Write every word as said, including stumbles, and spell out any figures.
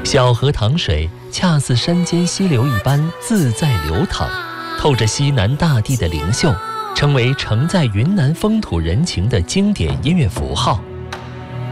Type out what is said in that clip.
小河淌水恰似山间溪流一般自在流淌，透着西南大地的灵秀，成为承载云南风土人情的经典音乐符号。